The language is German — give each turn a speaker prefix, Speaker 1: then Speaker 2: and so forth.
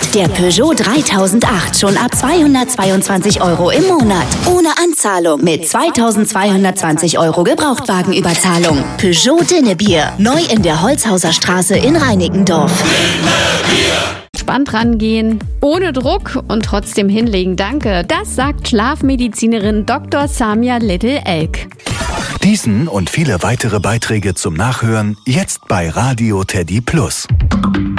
Speaker 1: Der Peugeot 3008 schon ab 222 € im Monat. Ohne Anzahlung mit 2220 € Gebrauchtwagenüberzahlung. Peugeot Dinnebier. Neu in der Holzhauser Straße in Reinickendorf.
Speaker 2: Entspannt rangehen, ohne Druck und trotzdem hinlegen. Danke. Das sagt Schlafmedizinerin Dr. Samia Little-Elk.
Speaker 3: Diesen und viele weitere Beiträge zum Nachhören jetzt bei Radio Teddy Plus.